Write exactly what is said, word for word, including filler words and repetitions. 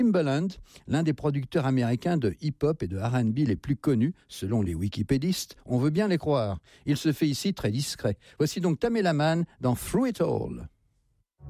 Timbaland, l'un des producteurs américains de hip-hop et de R and B les plus connus, selon les wikipédistes, on veut bien les croire. Il se fait ici très discret. Voici donc Tamela Mann dans Through It All.